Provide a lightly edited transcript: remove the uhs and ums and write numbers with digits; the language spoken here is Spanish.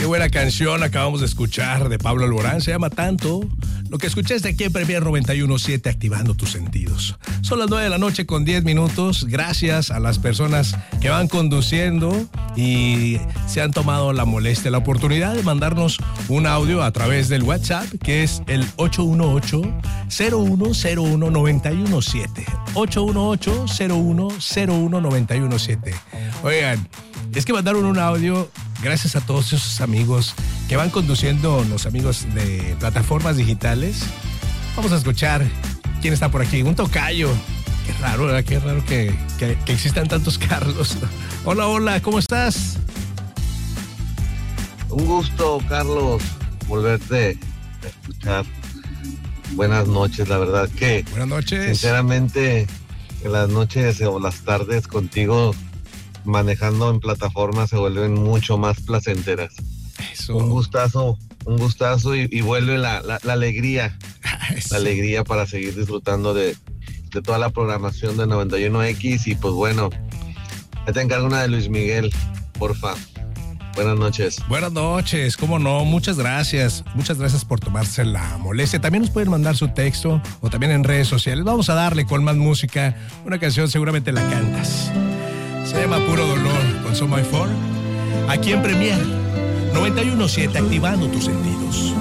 Qué buena canción acabamos de escuchar de Pablo Alborán, se llama Tanto. Lo que escuchaste aquí en Premier 91.7, activando tus sentidos. Son las 9 de la noche con 10 minutos. Gracias a las personas que van conduciendo y se han tomado la molestia, la oportunidad de mandarnos un audio a través del WhatsApp, que es el 818-0101-917. 818-0101-917. Oigan, es que mandaron un audio gracias a todos esos amigos que van conduciendo, los amigos de plataformas digitales. Vamos a escuchar quién está por aquí. Un tocayo. Qué raro, ¿verdad? Qué raro que existan tantos Carlos. Hola, hola, ¿cómo estás? Un gusto, Carlos, volverte a escuchar. Buenas noches, la verdad que... Buenas noches. Sinceramente, las noches o las tardes contigo manejando en plataformas se vuelven mucho más placenteras. Eso. Un gustazo y vuelve la alegría. Eso. La alegría para seguir disfrutando de toda la programación de 91X. Y pues bueno, ya te encargo una de Luis Miguel, porfa. Buenas noches. Buenas noches, cómo no, muchas gracias por tomarse la molestia. También nos pueden mandar su texto o también en redes sociales. Vamos a darle con más música, una canción seguramente la cantas. Se llama Puro Dolor con So My For. Aquí en Premier 91.7, activando tus sentidos.